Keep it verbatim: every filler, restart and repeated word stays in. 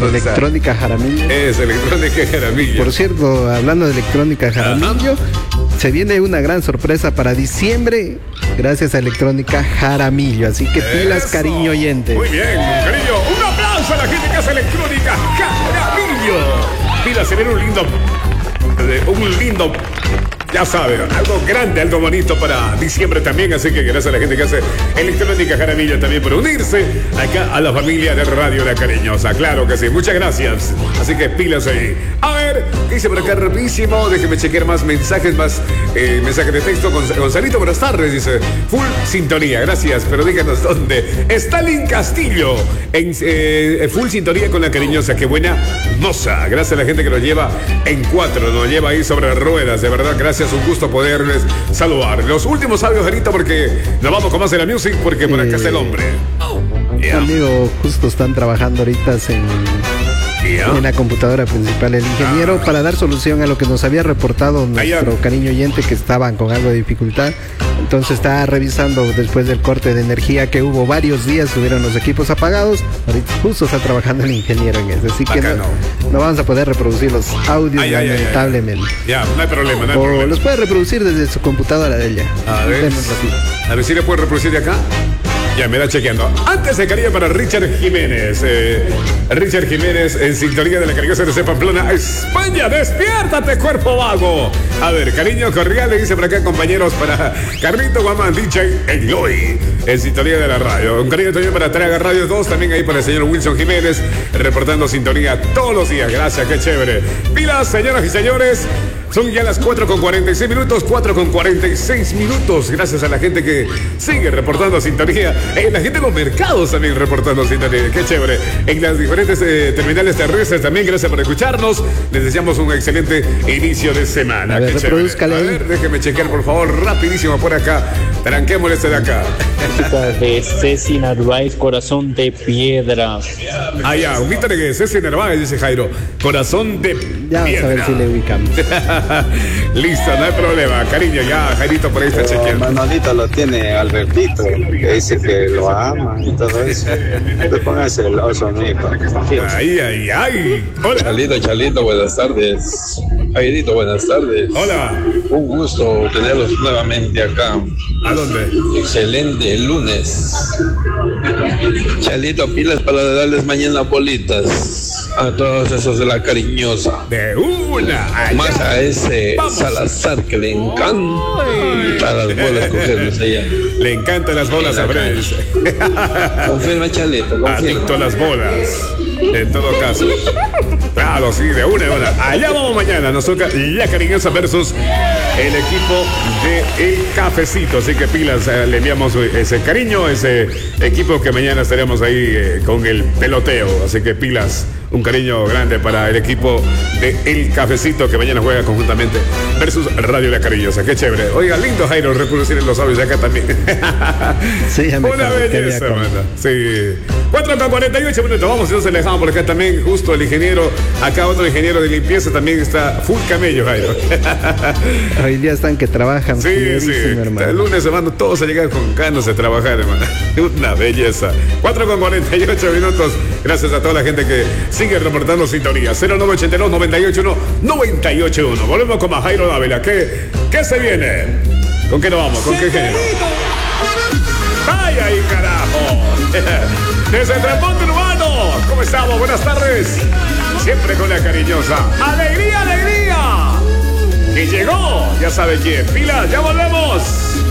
broncear. Electrónica Jaramillo. Es Electrónica Jaramillo. Por cierto, hablando de Electrónica Jaramillo, ajá, se viene una gran sorpresa para diciembre gracias a Electrónica Jaramillo. Así que pilas, eso, cariño oyente. Muy bien, cariño. Un aplauso a la gente que hace Electrónica Jaramillo. Pilas, se viene un lindo, un lindo, ya saben, algo grande, algo bonito para diciembre también. Así que gracias a la gente que hace Electrónica Jaramillo también por unirse acá a la familia de Radio La Cariñosa. Claro que sí, muchas gracias. Así que pilas ahí. A ver, ¿qué dice por acá rapidísimo? Déjeme chequear más mensajes, más eh, mensajes de texto. Gonzalito, buenas tardes, dice. Full sintonía, gracias, pero díganos dónde. Stalin Castillo, en eh, full sintonía con La Cariñosa. Qué buena moza. Gracias a la gente que nos lleva en cuatro, nos lleva ahí sobre ruedas, de verdad, gracias. Es un gusto poderles saludar. Los últimos audios, ahorita, porque nos vamos con más de la music, porque por acá está el hombre. Oh, yeah. Amigo, justo están trabajando ahorita en, yeah. en la computadora principal el ingeniero ah. para dar solución a lo que nos había reportado nuestro ah, cariño oyente, que estaban con algo de dificultad. Entonces está revisando después del corte de energía que hubo varios días, tuvieron los equipos apagados. Ahorita justo está trabajando el ingeniero en eso, así que no, no vamos a poder reproducir los audios, ay, lamentablemente. Ya, no hay problema, no hay o problema. Los puede reproducir desde su computadora de ella. A ver, a ver si le puede reproducir de acá. Ya me da chequeando. Antes de cariño para Richard Jiménez. Eh, Richard Jiménez en sintonía de La Cariñosa de Pamplona, España. Despiértate, cuerpo vago. A ver, cariño cordial, le dice por acá, compañeros, para Carlito Guamán, D J Eloy, en sintonía de la radio. Un cariño también para Traga Radio dos, también ahí para el señor Wilson Jiménez, reportando sintonía todos los días. Gracias, qué chévere. Pilas, señoras y señores. Son ya las cuatro con cuarenta y seis minutos, cuatro con cuarenta y seis minutos. Gracias a la gente que sigue reportando sintonía. Eh, la gente de los mercados también reportando sintonía. Qué chévere. En las diferentes eh, terminales terrestres también, gracias por escucharnos. Les deseamos un excelente inicio de semana. A ver, qué chévere. A ver, déjeme chequear, por favor, rapidísimo por acá. Tranquémosle este de acá. De Ceci Narváez, Corazón de Piedra. Ah, ya, un mito de Ceci Narváez, dice Jairo. Corazón de ya Piedra. Vamos a ver si le ubicamos. Listo, no hay problema, cariño, ya Jairito por ahí está chequeando. Manolito lo tiene Albertito, que dice que lo ama y todo eso. No te pongas celoso, amigo. Ay, ay, ay. Hola. Chalito, Chalito, buenas tardes. Jairito, buenas tardes. Hola. Un gusto tenerlos nuevamente acá. ¿A dónde? Excelente, el lunes. Chalito, pilas para darles mañana bolitas a todos esos de La Cariñosa. De una. Allá. Más a ese Vamos. Salazar que le encanta las bolas cogerlos allá. Le encantan las bolas a Brel. Confirma, Chalito, confirma. Adicto a las bolas. En todo caso. Claro, sí, de una, de una. Allá vamos mañana. Nos toca La Cariñosa versus el equipo de El Cafecito. Así que pilas, eh, le enviamos ese cariño, ese equipo que mañana estaremos ahí eh, con el peloteo. Así que pilas, un cariño grande para el equipo de El Cafecito que mañana juega conjuntamente versus Radio La Cariñosa. Qué chévere. Oiga, lindo Jairo reproducir en los audios de acá también. Sí, ya me una belleza, manda. Sí. cuatro con cuarenta y ocho minutos. Vamos, si no se le dejamos por acá también. Justo el ingeniero, acá otro ingeniero de limpieza también está full camello, Jairo. Hoy día están que trabajan. Sí, sí. Hermano. El lunes se van todos a llegar con ganas de trabajar, hermano. Una belleza. cuatro con cuarenta y ocho minutos. Gracias a toda la gente que sigue reportando sintonía. cero nueve ochenta y dos, noventa y ocho uno, noventa y ocho uno. Volvemos con más Jairo Dávila. ¿Qué, ¿Qué se viene? ¿Con qué nos vamos? ¿Con qué género? ¡Ay, ay, carajo! Desde el Transporte Urbano. ¿Cómo estamos? Buenas tardes. Siempre con La Cariñosa. ¡Alegría, alegría! Que llegó. Ya sabe quién. Pilas, ya volvemos.